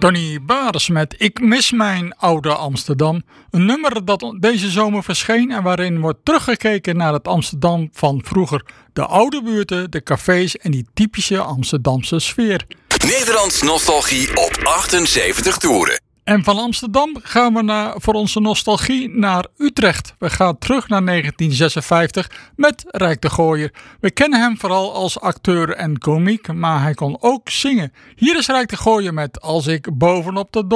Tony Baars met Ik mis mijn oude Amsterdam. Een nummer dat deze zomer verscheen en waarin wordt teruggekeken naar het Amsterdam van vroeger. De oude buurten, de cafés en die typische Amsterdamse sfeer. Nederlands nostalgie op 78 toeren. En van Amsterdam gaan we voor onze nostalgie naar Utrecht. We gaan terug naar 1956 met Rijk de Gooier. We kennen hem vooral als acteur en komiek, maar hij kon ook zingen. Hier is Rijk de Gooier met Als ik bovenop de